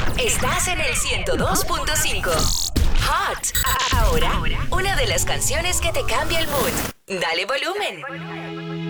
Estás en el 102.5. Hot. Ahora, una de las canciones que te cambia el mood. Dale volumen.